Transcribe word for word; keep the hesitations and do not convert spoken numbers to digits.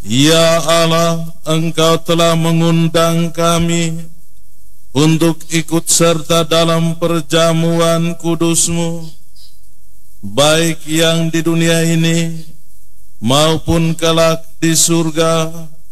Ya Allah, Engkau telah mengundang kami untuk ikut serta dalam perjamuan kudus-Mu, baik yang di dunia ini maupun kelak di surga.